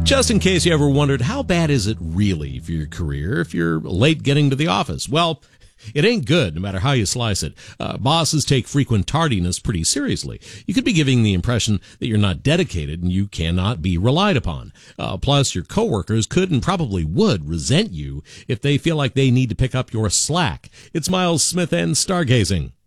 Just in case you ever wondered, how bad is it really for your career if you're late getting to the office? Well, it ain't good, no matter how you slice it. Bosses take frequent tardiness pretty seriously. You could be giving the impression that you're not dedicated and you cannot be relied upon. Plus, your coworkers could and probably would resent you if they feel like they need to pick up your slack. It's Miles Smith and Stargazing.